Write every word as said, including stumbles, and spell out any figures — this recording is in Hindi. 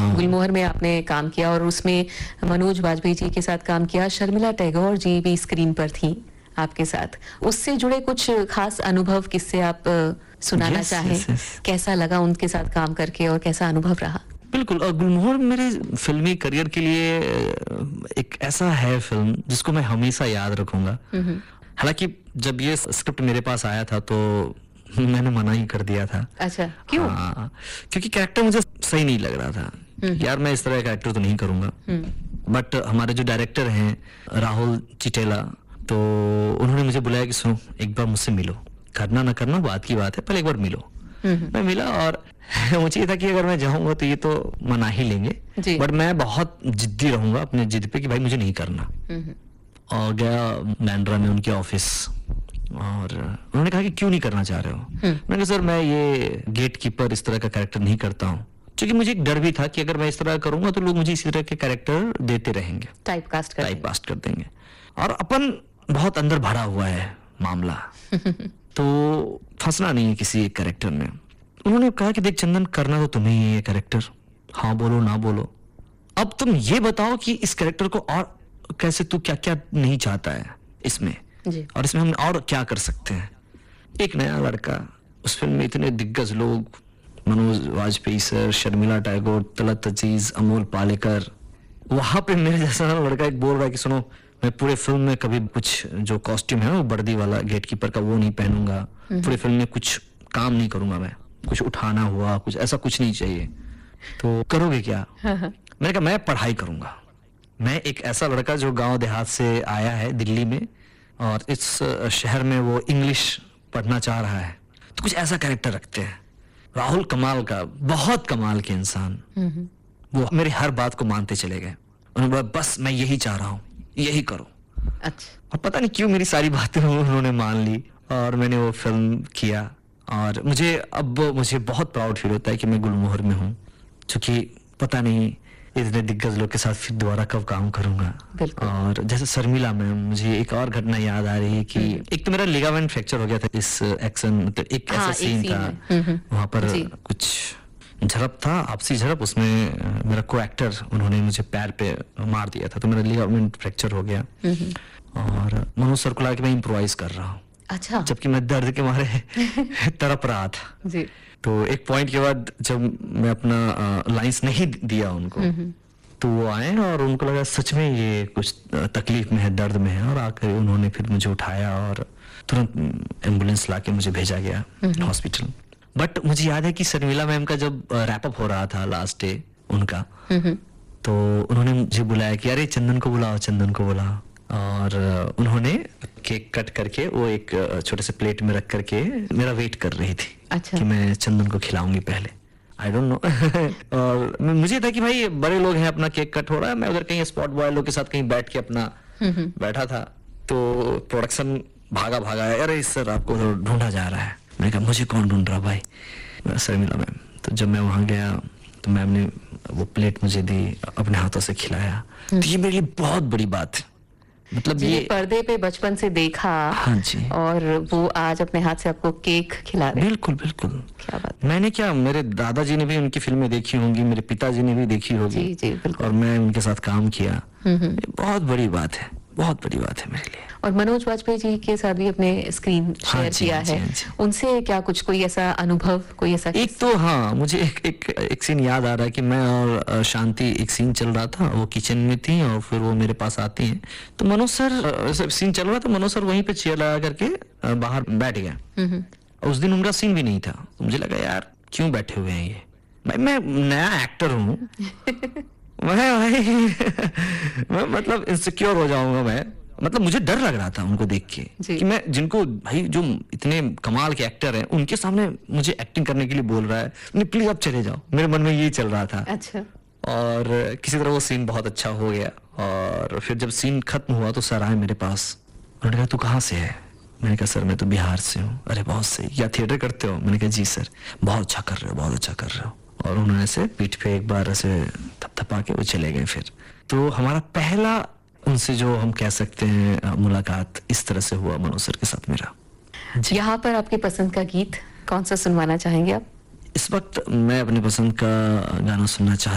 गुलमोहर में आपने काम किया और उसमें मनोज वाजपेयी जी के साथ काम किया, शर्मिला टैगोर जी भी स्क्रीन पर थी आपके साथ। उससे जुड़े कुछ खास अनुभव किससे आप सुनाना yes, चाहें? yes, yes. कैसा लगा उनके साथ काम करके और कैसा अनुभव रहा? बिल्कुल, और गुलमोहर मेरे फिल्मी करियर के लिए एक ऐसा है फिल्म जिसको मैं हमेशा याद रखूंगा। हालांकि जब ये स्क्रिप्ट मेरे पास आया था तो मैंने मना ही कर दिया था। अच्छा, क्यों? हाँ, क्योंकि कैरेक्टर मुझे सही नहीं लग रहा था। यार मैं इस तरह का कैरेक्टर तो नहीं करूंगा। बट हमारे जो डायरेक्टर हैं राहुल चिटेला, तो उन्होंने मुझे बुलाया कि सुनो एक बार मुझसे मिलो, करना ना करना बात की बात है, पहले एक बार मिलो। मैं मिला और मुझे ये था कि अगर मैं जाऊंगा तो ये तो मना ही लेंगे, बट मैं बहुत जिद्दी रहूंगा अपने जिद पे कि भाई मुझे नहीं करना। और गया बैंड्रा में उनके ऑफिस और उन्होंने कहा कि क्यों नहीं करना चाह रहे हो? मैंने कहा सर मैं ये गेट कीपर इस तरह का कैरेक्टर नहीं करता हूँ, क्योंकि मुझे एक डर भी था कि अगर मैं इस तरह करूंगा तो लोग मुझे इसी तरह के कैरेक्टर देते रहेंगे, टाइप कास्ट कर टाइप कास्ट कर देंगे। और अपन बहुत अंदर भरा हुआ है मामला तो फंसना नहीं है किसी एक कैरेक्टर में। उन्होंने कहा कि देख चंदन, करना तो तुम्हें ही है कैरेक्टर, हाँ बोलो ना बोलो, अब तुम ये बताओ कि इस कैरेक्टर को और कैसे, तू क्या क्या नहीं चाहता है इसमें जी। और इसमें हम और क्या कर सकते हैं। एक नया लड़का, उस फिल्म में इतने दिग्गज लोग, मनोज वाजपेयी सर, शर्मिला टैगोर, तलत अजीज, अमोल पालेकर, वहां पे मेरे जैसा लड़का एक बोल रहा है कि सुनो मैं पूरे फिल्म में कभी कुछ जो कॉस्ट्यूम है वो वर्दी वाला गेटकीपर का वो नहीं पहनूंगा, पूरे फिल्म में कुछ काम नहीं करूंगा, मैं कुछ उठाना हुआ कुछ ऐसा कुछ नहीं चाहिए, तो करोगे क्या? मैंने कहा मैं पढ़ाई करूंगा। मैं एक ऐसा लड़का जो गांव देहात से आया है दिल्ली में और इस शहर में वो इंग्लिश पढ़ना चाह रहा है, तो कुछ ऐसा कैरेक्टर रखते हैं। राहुल कमाल का, बहुत कमाल के इंसान, वो मेरी हर बात को मानते चले गए। उन्होंने बोला बस मैं यही चाह रहा हूँ, यही करो। अच्छा। और पता नहीं क्यों मेरी सारी बातें उन्होंने मान ली और मैंने वो फिल्म किया। और मुझे अब मुझे बहुत प्राउड फील होता है कि मैं गुलमोहर में हूँ, क्योंकि पता नहीं इतने दिग्गज लोग के साथ फिर दोबारा कब काम करूंगा। और जैसे शर्मिला में मुझे एक और घटना याद आ रही है कि एक तो मेरा लिगामेंट फ्रैक्चर हो गया था इस एक्शन, मतलब एक ऐसा सीन था वहां पर कुछ झड़प था, आपसी झड़प, उसमें मेरा को एक्टर उन्होंने मुझे पैर पे मार दिया था, तो मेरा लिगामेंट फ्रैक्चर हो गया। और मनोज सर को लगा कि मैं इम्प्रोवाइज कर रहा हूँ, अच्छा, जबकि मैं दर्द के मारे तड़प रहा था जी। तो एक पॉइंट के बाद जब मैं अपना लाइंस नहीं दिया उनको, तो वो आए और उनको लगा सच में ये कुछ तकलीफ में है, दर्द में है, और आकर उन्होंने फिर मुझे उठाया और तुरंत एम्बुलेंस लाके मुझे भेजा गया हॉस्पिटल। बट मुझे याद है कि शर्मिला मैम का जब रैप अप हो रहा था लास्ट डे उनका, तो उन्होंने मुझे बुलाया कि अरे चंदन को बुलाओ, चंदन को बुलाओ। और उन्होंने केक कट करके वो एक छोटे से प्लेट में रख करके मेरा वेट कर रही थी। अच्छा। कि मैं चंदन को खिलाऊंगी पहले, आई डोंट नो। और मुझे था कि भाई बड़े लोग हैं, अपना केक कट हो रहा है, मैं उधर कहीं स्पॉट बॉय लोग के साथ कहीं बैठ के अपना बैठा था, तो प्रोडक्शन भागा भागा है, अरे सर आपको तो ढूंढा जा रहा है। मैंने कहा मुझे कौन ढूंढ रहा भाई? शर्मिला मैम। तो जब मैं वहां गया तो मैम ने वो प्लेट मुझे दी, अपने हाथों से खिलाया। तो ये मेरे लिए बहुत बड़ी बात है, मतलब ये पर्दे पे बचपन से देखा, हाँ जी, और वो आज अपने हाथ से आपको केक खिला रहे। बिल्कुल बिल्कुल, क्या बात। मैंने क्या, मेरे दादाजी ने भी उनकी फिल्में देखी होंगी, मेरे पिताजी ने भी देखी होगी, जी जी बिल्कुल, और मैं उनके साथ काम किया। ये बहुत बड़ी बात है, बहुत बड़ी बात है मेरे लिए। और मनोज वाजपेयी जी के साथ भी अपने स्क्रीन शेयर हाँ किया हाँ है, उनसे क्या कुछ कोई ऐसा अनुभव, कोई ऐसा? एक तो हाँ, मुझे एक एक एक सीन याद आ रहा है कि मैं और शांति, एक सीन चल रहा था, वो किचन में थी और फिर वो मेरे पास आती हैं, तो मनोज सर, सीन चल रहा था, मनोज सर वहीं पे चेयर लगा करके बाहर बैठ गया। उस दिन उनका सीन भी नहीं था, तो मुझे लगा यार क्यों बैठे हुए हैं ये, भाई मैं नया एक्टर हूँ मैं भाई मैं मतलब इनसिक्योर हो जाऊंगा मैं, मतलब मुझे डर लग रहा था उनको देख के कि मैं, जिनको भाई जो इतने कमाल के एक्टर हैं उनके सामने मुझे एक्टिंग करने के लिए बोल रहा है, नहीं प्लीज अब चले जाओ, मेरे मन में यही चल रहा था। अच्छा। और किसी तरह वो सीन बहुत अच्छा हो गया, और फिर जब सीन खत्म हुआ तो सर आए मेरे पास, उन्होंने कहा तू कहाँ से है? मैंने कहा सर मैं तो बिहार से हूँ। अरे बहुत सही, क्या थिएटर करते हो? मैंने कहा जी सर। बहुत अच्छा कर रहे हो, बहुत अच्छा कर रहे हो। और उन्होंने ऐसे पीठ पे एक बार ऐसे थपथपा के वो चले गए। फिर तो हमारा पहला उनसे जो हम कह सकते हैं मुलाकात इस तरह से हुआ मनोज सर के साथ मेरा। यहाँ पर आपकी पसंद का गीत कौन सा सुनवाना चाहेंगे आप? इस वक्त मैं अपनी पसंद का गाना सुनना चाहता